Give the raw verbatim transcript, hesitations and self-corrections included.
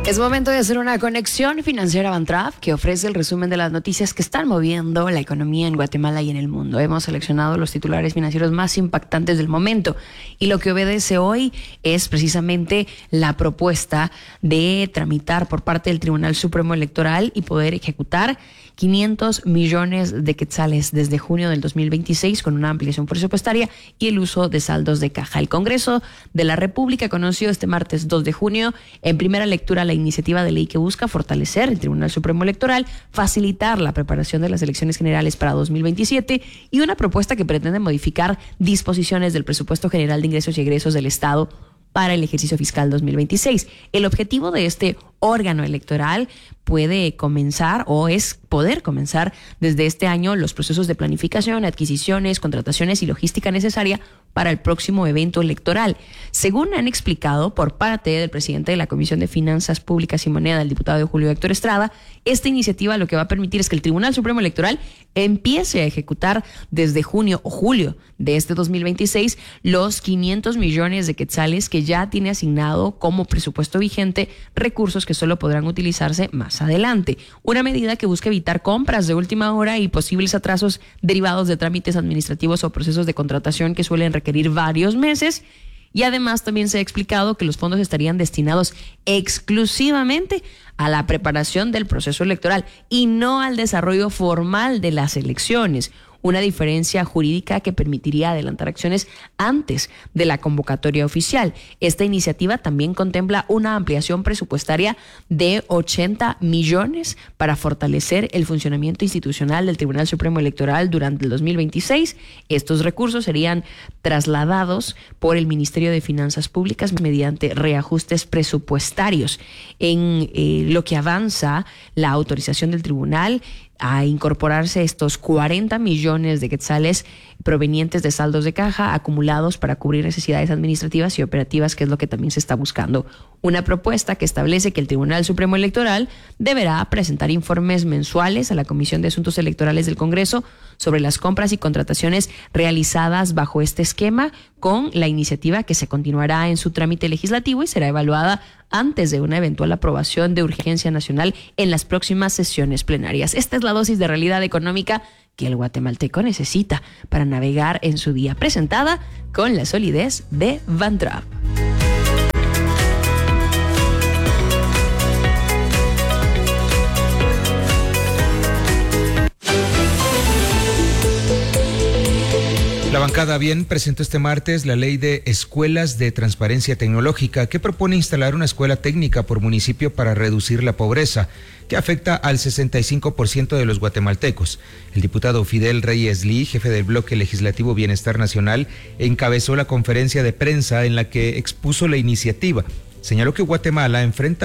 Es momento de hacer una conexión financiera Bantrap que ofrece el resumen de las noticias que están moviendo la economía en Guatemala y en el mundo. Hemos seleccionado los titulares financieros más impactantes del momento y lo que obedece hoy es precisamente la propuesta de tramitar por parte del Tribunal Supremo Electoral y poder ejecutar quinientos millones de quetzales desde junio del dos mil veintiséis con una ampliación presupuestaria y el uso de saldos de caja. El Congreso de la República conoció este martes dos de junio en primera lectura la iniciativa de ley que busca fortalecer el Tribunal Supremo Electoral, facilitar la preparación de las elecciones generales para dos mil veintisiete y una propuesta que pretende modificar disposiciones del Presupuesto General de Ingresos y Egresos del Estado para el ejercicio fiscal dos mil veintiséis. El objetivo de este órgano electoral puede comenzar o es poder comenzar desde este año los procesos de planificación, adquisiciones, contrataciones y logística necesaria para el próximo evento electoral. Según han explicado por parte del presidente de la Comisión de Finanzas Públicas y Moneda, el diputado Julio Héctor Estrada, esta iniciativa lo que va a permitir es que el Tribunal Supremo Electoral empiece a ejecutar desde junio o julio de este dos mil veintiséis los quinientos millones de quetzales que ya tiene asignado como presupuesto vigente, recursos que solo podrán utilizarse más adelante. Una medida que busca evitar compras de última hora y posibles atrasos derivados de trámites administrativos o procesos de contratación que suelen requerir varios meses. Y además también se ha explicado que los fondos estarían destinados exclusivamente a la preparación del proceso electoral y no al desarrollo formal de las elecciones. Una diferencia jurídica que permitiría adelantar acciones antes de la convocatoria oficial. Esta iniciativa también contempla una ampliación presupuestaria de ochenta millones para fortalecer el funcionamiento institucional del Tribunal Supremo Electoral durante el dos mil veintiséis. Estos recursos serían trasladados por el Ministerio de Finanzas Públicas mediante reajustes presupuestarios. En eh, lo que avanza la autorización del tribunal a incorporarse estos cuarenta millones de quetzales provenientes de saldos de caja acumulados para cubrir necesidades administrativas y operativas, que es lo que también se está buscando. Una propuesta que establece que el Tribunal Supremo Electoral deberá presentar informes mensuales a la Comisión de Asuntos Electorales del Congreso sobre las compras y contrataciones realizadas bajo este esquema, con la iniciativa que se continuará en su trámite legislativo y será evaluada antes de una eventual aprobación de urgencia nacional en las próximas sesiones plenarias. Esta es la dosis de realidad económica que el guatemalteco necesita para navegar en su día, presentada con la solidez de Bantrap. La bancada Bien presentó este martes la Ley de Escuelas de Transparencia Tecnológica, que propone instalar una escuela técnica por municipio para reducir la pobreza, que afecta al sesenta y cinco por ciento de los guatemaltecos. El diputado Fidel Reyes Lee, jefe del Bloque Legislativo Bienestar Nacional, encabezó la conferencia de prensa en la que expuso la iniciativa. Señaló que Guatemala enfrenta